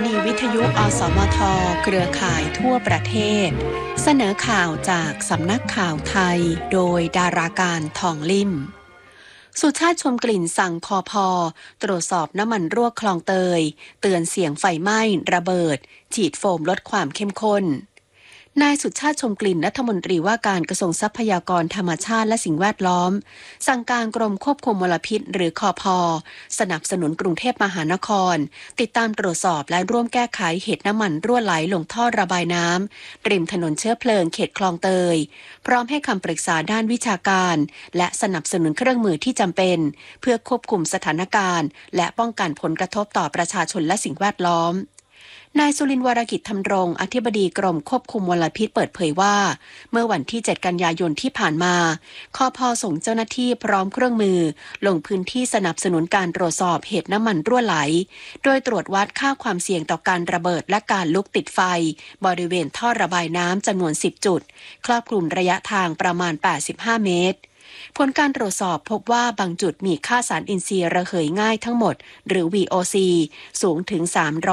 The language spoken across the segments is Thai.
นีวิทยุอสมทเครือข่ายทั่วประเทศเสนอข่าวจากสำนักข่าวไทยโดยดาราการทองลิ่มสุชาติชมกลิ่นสั่งคพ.ตรวจสอบน้ำมันรั่วคลองเตยเตือนเสี่ยงไฟไหม้ระเบิดฉีดโฟมลดความเข้มข้นนายสุชาติชมกลิ่นรัฐมนตรีว่าการกระทรวงทรัพยากรธรรมชาติและสิ่งแวดล้อมสั่งการกรมควบคุมมลพิษหรือคพ.สนับสนุนกรุงเทพมหานครติดตามตรวจสอบและร่วมแก้ไขเหตุน้ำมันรั่วไหลลงท่อระบายน้ำริมถนนเชื้อเพลิงเขตคลองเตยพร้อมให้คำปรึกษาด้านวิชาการและสนับสนุนเครื่องมือที่จำเป็นเพื่อควบคุมสถานการณ์และป้องกันผลกระทบต่อประชาชนและสิ่งแวดล้อมนายสุรินทร์วรกิจธรรมรงค์อธิบดีกรมควบคุมมลพิษเปิดเผยว่าเมื่อวันที่7กันยายนที่ผ่านมาคพ.ส่งเจ้าหน้าที่พร้อมเครื่องมือลงพื้นที่สนับสนุนการตรวจสอบเหตุน้ำมันรั่วไหลโดยตรวจวัดค่าความเสี่ยงต่อการระเบิดและการลุกติดไฟบริเวณท่อระบายน้ำจำนวน10จุดครอบคลุมระยะทางประมาณ85เมตรผลการตรวจสอบพบว่าบางจุดมีค่าสารอินทรีย์ระเหยง่ายทั้งหมดหรือ VOC สูงถึง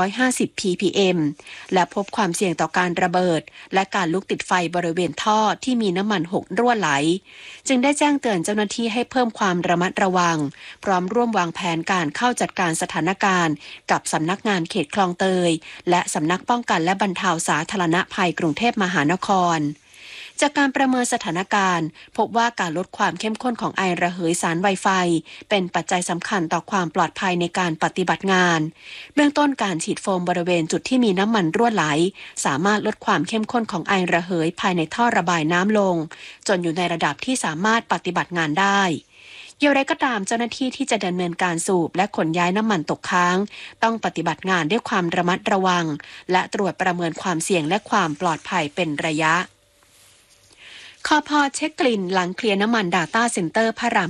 350 ppm และพบความเสี่ยงต่อการระเบิดและการลุกติดไฟบริเวณท่อที่มีน้ำมันหกรั่วไหลจึงได้แจ้งเตือนเจ้าหน้าที่ให้เพิ่มความระมัดระวังพร้อมร่วมวางแผนการเข้าจัดการสถานการณ์กับสำนักงานเขตคลองเตยและสำนักป้องกันและบรรเทาสาธารณภัยกรุงเทพมหานครจากการประเมินสถานการณ์พบว่าการลดความเข้มข้นของไอระเหยสารไวไฟเป็นปัจจัยสำคัญต่อความปลอดภัยในการปฏิบัติงานเบื้องต้นการฉีดโฟมบริเวณจุดที่มีน้ำมันรั่วไหลสามารถลดความเข้มข้นของไอระเหยภายในท่อระบายน้ำลงจนอยู่ในระดับที่สามารถปฏิบัติงานได้อย่างไรก็ตามเจ้าหน้าที่ที่จะดำเนินการสูบและขนย้ายน้ำมันตกค้างต้องปฏิบัติงานด้วยความระมัดระวังและตรวจประเมินความเสี่ยงและความปลอดภัยเป็นระยะคพ.เช็คกลิ่นหลังเคลียร์น้ำมัน Data Center พระราม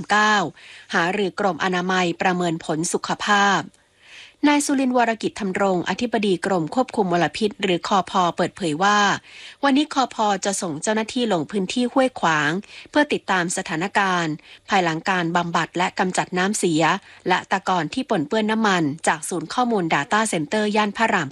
9 หารือกรมอนามัยประเมินผลสุขภาพนายสุรินทร์วรกิจธรรมรงค์อธิบดีกรมควบคุมมลพิษหรือคพ.เปิดเผยว่าวันนี้คพ.จะส่งเจ้าหน้าที่ลงพื้นที่ห้วยขวางเพื่อติดตามสถานการณ์ภายหลังการบำบัดและกำจัดน้ำเสียและตะกอนที่ปนเปื้อนน้ำมันจากศูนย์ข้อมูล Data Center ย่านพระราม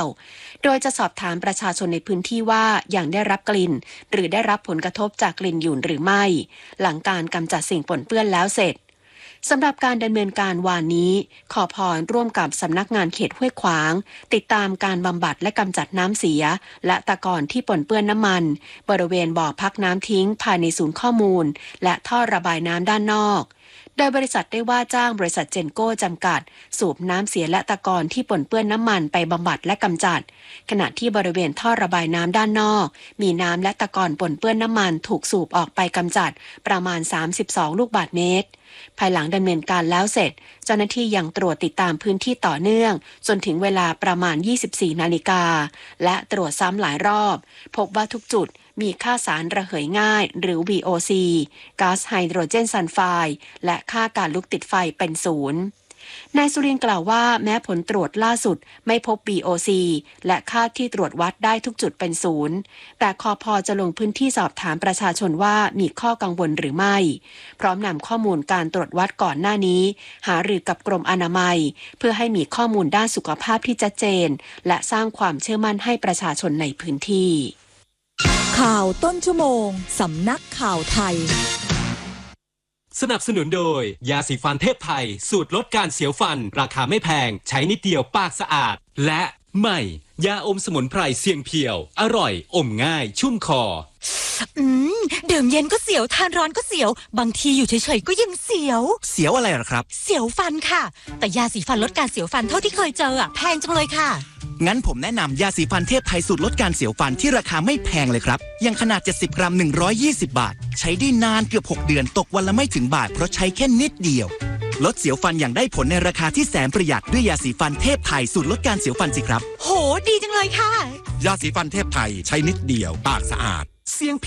9 โดยจะสอบถามประชาชนในพื้นที่ว่ายังได้รับกลิ่นหรือได้รับผลกระทบจากกลิ่นอยู่หรือไม่หลังการกำจัดสิ่งปนเปื้อนแล้วเสร็จสำหรับการดำเนินการวานนี้คพ.ร่วมกับสำนักงานเขตห้วยขวางติดตามการบำบัดและกำจัดน้ำเสียและตะกอนที่ปนเปื้อนน้ำมันบริเวณบ่อพักน้ำทิ้งภายในศูนย์ข้อมูลและท่อระบายน้ำด้านนอกโดยบริษัทได้ว่าจ้างบริษัทเจนโก้จำกัดสูบน้ำเสียและตะกอนที่ปนเปื้อนน้ำมันไปบำบัดและกำจัดขณะที่บริเวณท่อระบายน้ำด้านนอกมีน้ำและตะกอนปนเปื้อนน้ำมันถูกสูบออกไปกำจัดประมาณ32ลูกบาศก์เมตรภายหลังดำเนินการแล้วเสร็จเจ้าหน้าที่ยังตรวจติดตามพื้นที่ต่อเนื่องจนถึงเวลาประมาณ 24 นาฬิกาและตรวจซ้ำหลายรอบพบว่าทุกจุดมีค่าสารระเหยง่ายหรือ VOC ก๊าซไฮโดรเจนซัลไฟด์และค่าการลุกติดไฟเป็นศูนย์นายสุรินทร์กล่าวว่าแม้ผลตรวจล่าสุดไม่พบ VOC และค่าที่ตรวจวัดได้ทุกจุดเป็นศูนย์แต่คพ.จะลงพื้นที่สอบถามประชาชนว่ามีข้อกังวลหรือไม่พร้อมนำข้อมูลการตรวจวัดก่อนหน้านี้หารือกับกรมอนามัยเพื่อให้มีข้อมูลด้านสุขภาพที่ชัดเจนและสร้างความเชื่อมั่นให้ประชาชนในพื้นที่ข่าวต้นชั่วโมงสำนักข่าวไทยสนับสนุนโดยยาสีฟันเทพไทยสูตรลดการเสียวฟันราคาไม่แพงใช้นิดเดียวปากสะอาดและใหม่ยาอมสมุนไพรเสียงเพียวอร่อยอมง่ายชุ่มคอดื่มเย็นก็เสียวทานร้อนก็เสียวบางทีอยู่เฉยๆก็ยังเสียวอะไรหรอครับเสียวฟันค่ะแต่ยาสีฟันลดการเสียวฟันเท่าที่เคยเจอแพงจังเลยค่ะงั้นผมแนะนำยาสีฟันเทพไทยสูตรลดการเสียวฟันที่ราคาไม่แพงเลยครับยังขนาด70กรัม120บาทใช้ได้นานเกือบ6เดือนตกวันละไม่ถึงบาทเพราะใช้แค่นิดเดียวลดเสียวฟันอย่างได้ผลในราคาที่แสนประหยัดด้วยยาสีฟันเทพไทยสูตรลดการเสียวฟันสิครับโหดีจังเลยค่ะยาสีฟันเทพไทยใช้นิดเดียวปากสะอาดเสียง